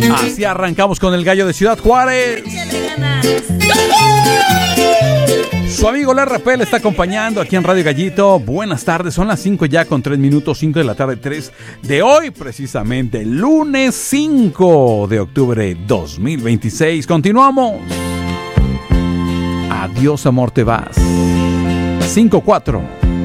Así arrancamos con el gallo de Ciudad Juárez. Su amigo el RP le está acompañando aquí en Radio Gallito. Buenas tardes, son las 5 ya con 3 minutos, 5 de la tarde, 3 de hoy, precisamente, lunes 5 de octubre 2026. Continuamos. Adiós, amor, te vas. 5-4.